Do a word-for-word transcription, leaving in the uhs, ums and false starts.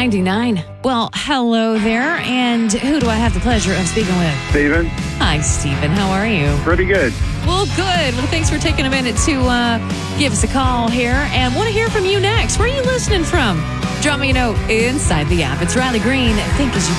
ninety-nine. Well, hello there. And who do I have the pleasure of speaking with? Steven, Hi, Stephen. How are you? pretty good. Well, good. Well, thanks for taking a minute to uh, give us a call here. And want to hear from you next. Where are you listening from? Drop me a note inside the app. It's Riley Green. Think as you